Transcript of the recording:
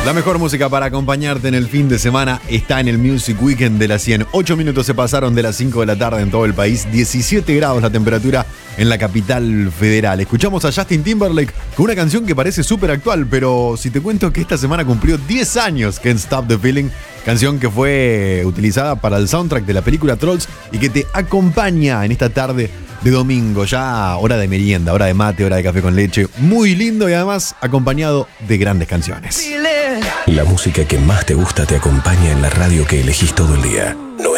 La mejor música para acompañarte en el fin de semana está en el Music Weekend de la 100. 8 minutos se pasaron de las 5 de la tarde en todo el país. 17 grados la temperatura en la capital federal. Escuchamos a Justin Timberlake con una canción que parece súper actual, pero si te cuento que esta semana cumplió 10 años Can't Stop the Feeling, canción que fue utilizada para el soundtrack de la película Trolls y que te acompaña en esta tarde de domingo, ya hora de merienda, hora de mate, hora de café con leche. Muy lindo y además acompañado de grandes canciones. La música que más te gusta te acompaña en la radio que elegís todo el día.